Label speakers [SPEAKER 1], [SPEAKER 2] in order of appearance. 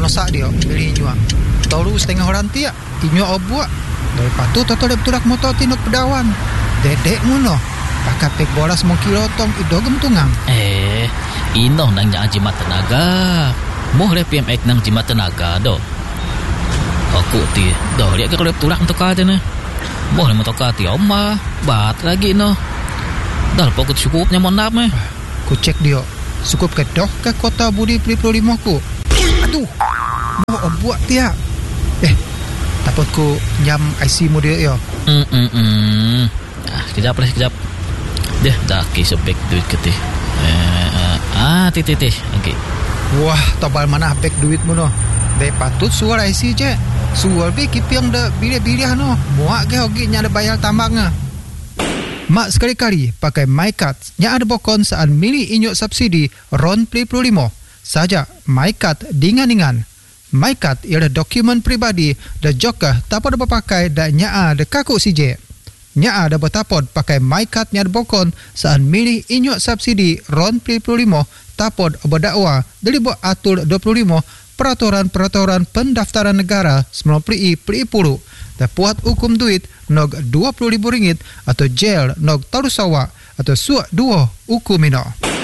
[SPEAKER 1] nosak dia milih nyuak. Tolu setengah orang tiak inyo obuak. Dari patu toto lep turak motor tinuk pedawan. Dedek ngono. Pakai pek boras mongki rotong idogem tungang.
[SPEAKER 2] Ino nang nya jimat tenaga. Moh lep PMX nang jimat tenaga do. Aku ti do lihat ke lep turak untuk kate ne. Moh le motor kate oma bat lagi no. Dal pokok cukupnya mon nap meh.
[SPEAKER 1] Ku cek dia. Cukup ke doh ke kota Budi Peli 25 ku. Aduh. Mau obuak tiak. Takut ku nyam IC mu dia yo.
[SPEAKER 2] Sekejap. Deh, dah kisah back duit ke teh. Tih. Okey.
[SPEAKER 1] Wah, tobal mana back duit mu no. Be patut suar IC je. Suar be kipiang de bilih-bilih no. Muak ke hogi nya ada bayar tambangnya. Mak sekali-kali pakai MyCard nya ada bokon saat milih inyuk subsidi RON Peli 25. Saja MyCard dingan-dingan. MyCard ialah dokumen pribadi dan juga dapat dipakai dan nya ada kaku CJ. Nya ada bertapod pakai MyCard nya ada bokon saat milih inyuk subsidi RON Peli 25 tapod berdakwa dari buat atur 25 peraturan pendaftaran negara 90 Peli 10 dan puat hukum duit nog RM20,000 atau jail nog tarusawa atau suak 2 hukum ino.